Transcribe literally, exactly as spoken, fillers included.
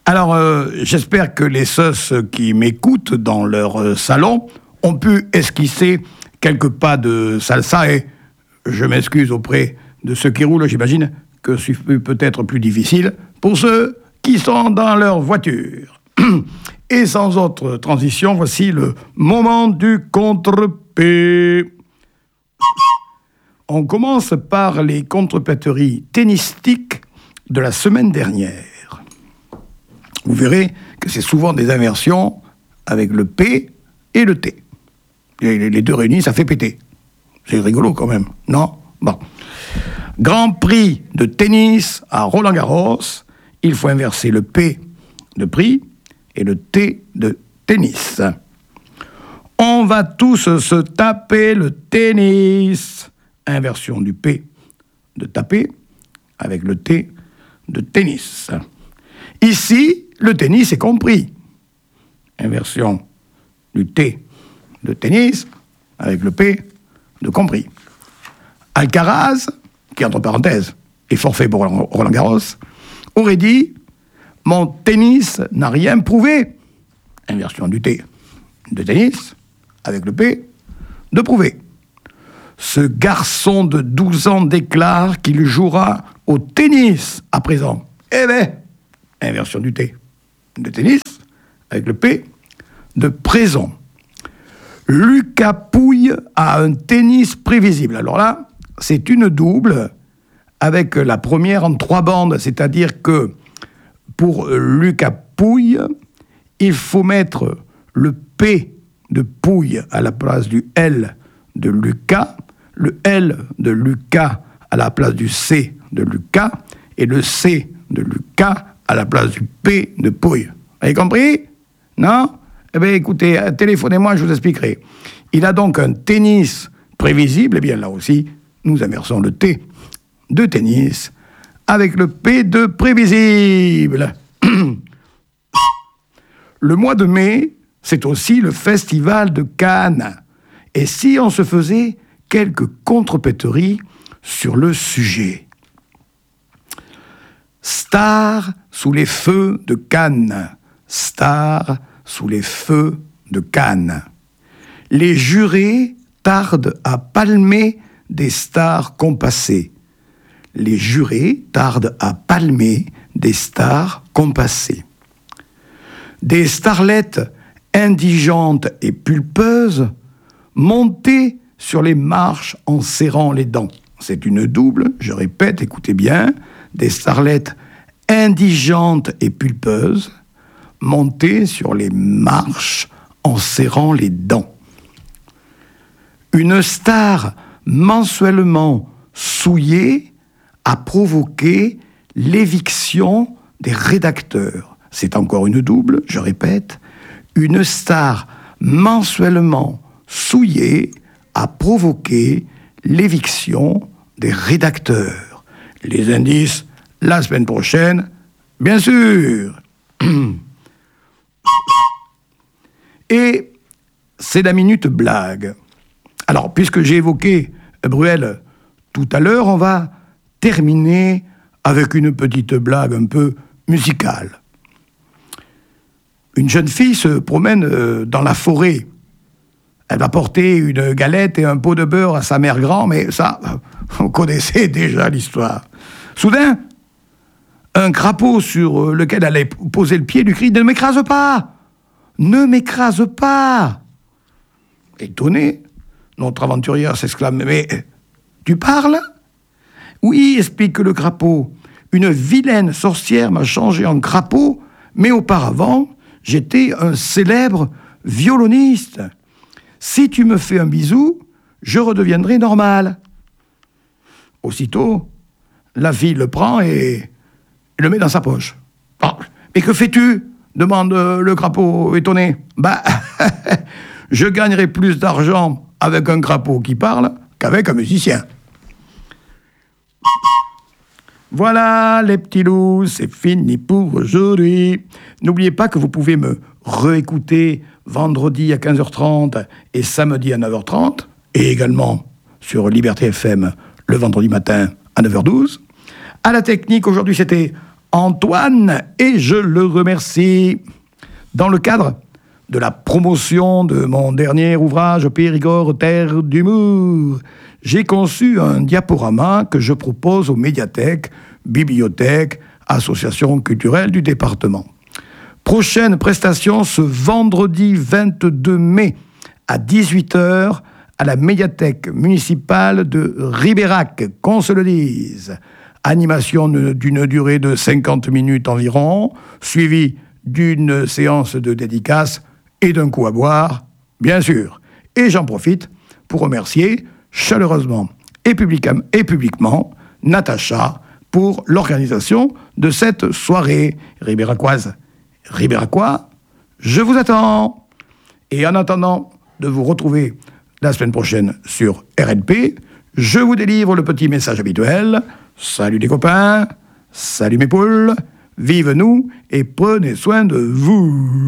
Alors, euh, j'espère que les sœurs qui m'écoutent dans leur euh, salon ont pu esquisser quelques pas de salsa et je m'excuse auprès de ceux qui roulent, j'imagine que c'est peut-être plus difficile pour ceux qui sont dans leur voiture. Et sans autre transition, voici le moment du contre-P. On commence par les contrepéteries tennistiques de la semaine dernière. Vous verrez que c'est souvent des inversions avec le P et le T. Et les deux réunis, ça fait péter. C'est rigolo quand même, non? Bon. Grand Prix de tennis à Roland-Garros. Il faut inverser le P de prix et le T de tennis. On va tous se taper le tennis. Inversion du P de taper avec le T de tennis. Ici, le tennis est compris. Inversion du T de tennis avec le P de compris. Alcaraz, qui entre parenthèses est forfait pour Roland-Garros, aurait dit « Mon tennis n'a rien prouvé ». Inversion du T de tennis avec le P de prouver. Ce garçon de douze ans déclare qu'il jouera au tennis à présent. Eh bien, inversion du T de tennis avec le P de présent. Lucas Pouille a un tennis prévisible. Alors là, c'est une double avec la première en trois bandes, c'est-à-dire que pour Lucas Pouille, il faut mettre le P de Pouille à la place du L de Lucas, le L de Lucas à la place du C de Lucas et le C de Lucas à la place du P de Pouille. Vous avez compris? Non? Eh bien, écoutez, téléphonez-moi, je vous expliquerai. Il a donc un tennis prévisible, et bien là aussi, nous inversons le T de tennis avec le P de prévisible. Le mois de mai, c'est aussi le festival de Cannes. Et si on se faisait quelques contrepéteries sur le sujet? Star sous les feux de Cannes. Star sous les feux de Cannes. Les jurés tardent à palmer des stars compassées. Les jurés tardent à palmer des stars compassées. Des starlettes indigentes et pulpeuses montées sur les marches en serrant les dents. C'est une double, je répète, écoutez bien, des starlettes indigentes et pulpeuses montées sur les marches en serrant les dents. Une star mensuellement souillée a provoqué l'éviction des rédacteurs. C'est encore une double, je répète. Une star mensuellement souillée a provoqué l'éviction des rédacteurs. Les indices, la semaine prochaine, bien sûr. Et c'est la minute blague. Alors, puisque j'ai évoqué Bruel tout à l'heure, on va terminer avec une petite blague un peu musicale. Une jeune fille se promène dans la forêt. Elle va porter une galette et un pot de beurre à sa mère grand, mais ça, on connaissait déjà l'histoire. Soudain, un crapaud sur lequel elle allait poser le pied lui crie « Ne m'écrase pas! Ne m'écrase pas !» Étonné, notre aventurière s'exclame « Mais tu parles ?»« Oui, explique le crapaud. Une vilaine sorcière m'a changé en crapaud, mais auparavant, j'étais un célèbre violoniste. Si tu me fais un bisou, je redeviendrai normal. » Aussitôt, la fille le prend et le met dans sa poche. Ah, « Mais que fais-tu » demande le crapaud étonné. « Bah, je gagnerai plus d'argent avec un crapaud qui parle qu'avec un musicien. » Voilà, les petits loups, c'est fini pour aujourd'hui. N'oubliez pas que vous pouvez me réécouter vendredi à quinze heures trente et samedi à neuf heures trente, et également sur Liberté F M le vendredi matin à neuf heures douze. À la technique, aujourd'hui, c'était Antoine, et je le remercie. Dans le cadre de la promotion de mon dernier ouvrage Périgord, terre d'humour, j'ai conçu un diaporama que je propose aux médiathèques, bibliothèques, associations culturelles du département. Prochaine prestation ce vendredi vingt-deux mai à dix-huit heures à la médiathèque municipale de Ribérac, qu'on se le dise. Animation d'une durée de cinquante minutes environ, suivie d'une séance de dédicace et d'un coup à boire, bien sûr. Et j'en profite pour remercier chaleureusement et, publiquement, et publiquement Natacha pour l'organisation de cette soirée ribéracoise. Ribéracois, je vous attends. Et en attendant de vous retrouver la semaine prochaine sur R N P, je vous délivre le petit message habituel. Salut les copains, salut mes poules, vive nous et prenez soin de vous.